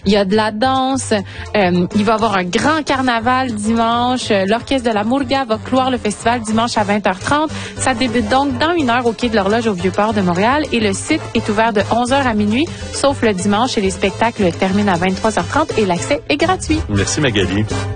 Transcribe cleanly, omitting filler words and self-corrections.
Il y a de la danse. Il va y avoir un grand carnaval dimanche. L'Orchestre de la Murga va clore le festival dimanche à 20h30. Ça débute donc dans 1 heure au Quai de l'Horloge au Vieux-Port de Montréal et le site est ouvert de 11h à minuit, sauf le dimanche et les spectacles terminent à 23h30 et l'accès est gratuit. Merci Magali.